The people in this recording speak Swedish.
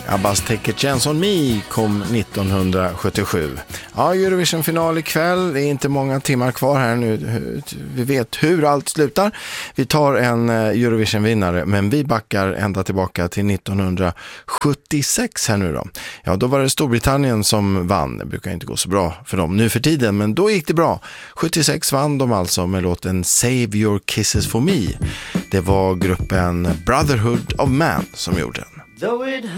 Abbas Take a Chance on Me kom 1977. Ja, Eurovision-final ikväll. Det är inte många timmar kvar här nu. Vi vet hur allt slutar. Vi tar en Eurovision-vinnare, men vi backar ända tillbaka till 1976 här nu då. Ja, då var det Storbritannien som vann. Det brukar inte gå så bra för dem nu för tiden, men då gick det bra. 76 vann de alltså med låten Save Your Kisses for Me. Det var gruppen Brotherhood of Man som gjorde den. Though it